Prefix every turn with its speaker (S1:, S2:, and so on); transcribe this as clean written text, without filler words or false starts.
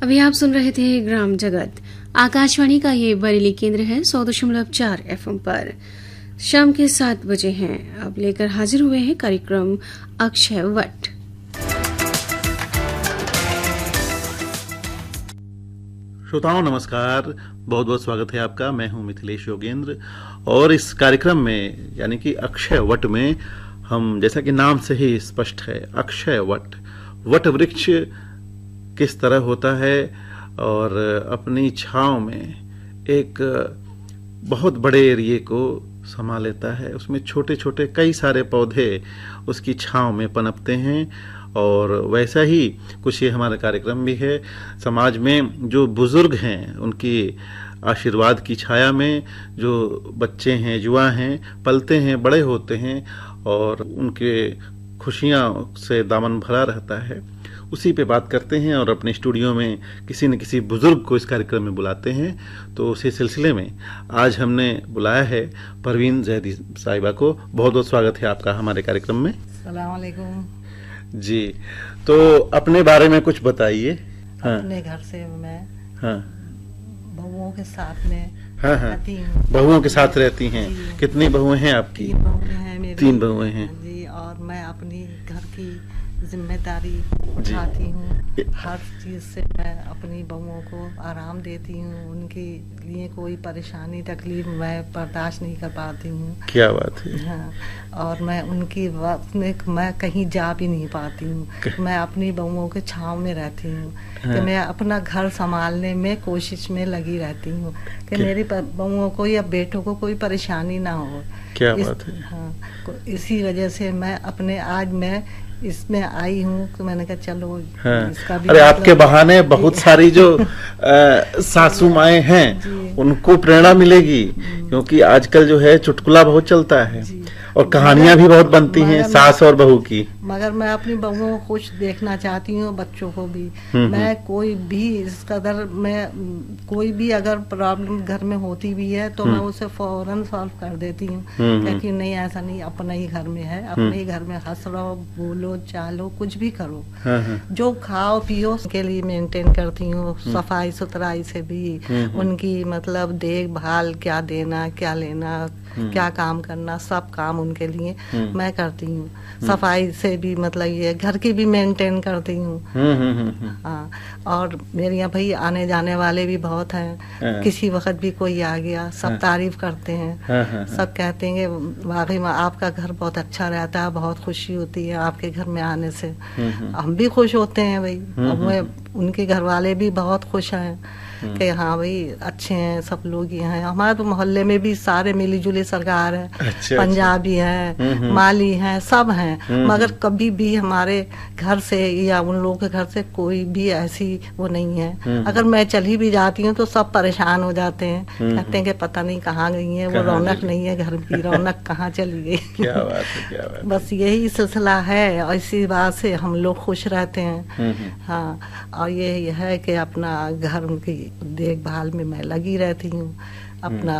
S1: अभी आप सुन रहे थे ग्राम जगत। आकाशवाणी का ये बरेली केंद्र है 100.4 FM पर। शाम के 7 बजे हैं। अब लेकर हाजिर हुए हैं कार्यक्रम अक्षय वट।
S2: श्रोताओं नमस्कार, बहुत बहुत स्वागत है आपका। मैं हूं मिथिलेश योगेंद्र और इस कार्यक्रम में यानी कि अक्षय वट में हम, जैसा कि नाम से ही स्पष्ट है, अक्षय वट, वट वृक्ष किस तरह होता है और अपनी छांव में एक बहुत बड़े एरिए को समा लेता है। उसमें छोटे छोटे कई सारे पौधे उसकी छांव में पनपते हैं और वैसा ही कुछ ये हमारा कार्यक्रम भी है। समाज में जो बुजुर्ग हैं उनकी आशीर्वाद की छाया में जो बच्चे हैं, युवा हैं, पलते हैं, बड़े होते हैं और उनके खुशियां से दामन भरा रहता है, उसी पे बात करते हैं और अपने स्टूडियो में किसी न किसी बुजुर्ग को इस कार्यक्रम में बुलाते हैं। तो उसी सिलसिले में आज हमने बुलाया है परवीन जैदी साहिबा को। बहुत बहुत स्वागत है आपका हमारे कार्यक्रम में।
S3: अस्सलाम वालेकुम
S2: जी, तो अपने बारे में कुछ बताइए। हाँ,
S3: अपने घर से मैं बहुओं के साथ में रहती हूँ।
S2: बहुओं के साथ रहती हैं? कितनी बहुएं हैं आपकी?
S3: 3 बहुएं हैं मेरी।
S2: 3 बहुएं हैं
S3: जी, और मैं अपनी घर की जिम्मेदारी उठाती हूँ। हर चीज से मैं अपनी बहुओं को आराम देती हूँ। उनके लिए कोई परेशानी तकलीफ मैं बर्दाश्त नहीं कर पाती हूँ।
S2: क्या बात है।
S3: हाँ, और मैं उनकी वक्त में मैं कहीं जा भी नहीं पाती हूँ। मैं अपनी बहुओं के छांव में रहती हूँ। कि मैं अपना घर संभालने में कोशिश में लगी रहती हूँ कि मेरी बहुओं को या बेटों को कोई परेशानी ना हो।
S2: क्या बात है।
S3: हाँ, इसी वजह से मैं अपने आज मैं इसमें आई हूँ कि मैंने कहा चलो इसका भी।
S2: अरे आपके बहाने बहुत सारी जो सासू माएं हैं उनको प्रेरणा मिलेगी, क्योंकि आजकल जो है चुटकुला बहुत चलता है और कहानियां भी बहुत बनती हैं सास और बहू की।
S3: मगर मैं अपनी बहुओं को खुश देखना चाहती हूँ, बच्चों को भी। मैं कोई भी इस कदर मैं कोई भी अगर प्रॉब्लम घर में होती भी है तो मैं उसे फौरन सॉल्व कर देती हूँ। क्योंकि नहीं, ऐसा नहीं, अपना ही घर में है, अपने ही घर में हंस रहो, बोलो, चालो, कुछ भी करो। जो खाओ पियो के लिए मेंटेन करती हूँ। सफाई सुथराई से भी उनकी मतलब देखभाल, क्या देना, क्या लेना, क्या काम करना, सब काम उनके लिए मैं करती हूँ। सफाई से भी मतलब ये घर की भी मेंटेन करती हूँ। हाँ, और मेरे यहाँ भाई आने जाने वाले भी बहुत हैं। किसी वक्त भी कोई आ गया, सब तारीफ करते हैं। सब कहते हैं कि वाकई में आपका घर बहुत अच्छा रहता है, बहुत खुशी होती है आपके घर में आने से। हम भी खुश होते हैं भाई। उनके घर वाले भी बहुत खुश हैं कि हाँ भाई अच्छे हैं सब लोग। यहाँ हैं हमारे तो मोहल्ले में भी सारे मिली जुली सरकार है।
S2: अच्छा,
S3: पंजाबी हैं, माली हैं, सब हैं। मगर कभी भी हमारे घर से या उन लोगों के घर से कोई भी ऐसी वो नहीं है। अगर मैं चली भी जाती हूँ तो सब परेशान हो जाते हैं। कहते हैं कि पता नहीं कहाँ गई है, वो रौनक नहीं है, घर की रौनक कहाँ चली गई।
S2: क्या बात है, क्या बात है।
S3: बस यही सिलसिला है और इसी बात से हम लोग खुश रहते हैं। हाँ, और ये है कि अपना घर उनकी देखभाल में मैं लगी रहती हूँ। अपना